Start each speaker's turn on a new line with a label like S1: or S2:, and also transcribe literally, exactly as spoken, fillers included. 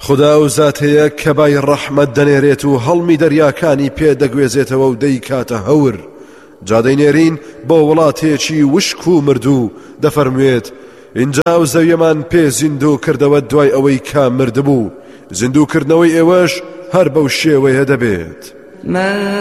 S1: خدا و زات هەیە کە بای ڕەحمەت دەنێرێت و هەڵمی دەریاکانی پێدەگوێزێتەوە و دەیکاتە هەور. جا دەینێرین بۆ وڵاتێکی وشک و مردوو، دەفەرموێت اینجا و زەویەمان پێ زیندوو کردەوە دوای ئەوەی کە مردبوو، زیندووکردنەوەی ئێوەش هەر بەو شێوەیە دەبێت.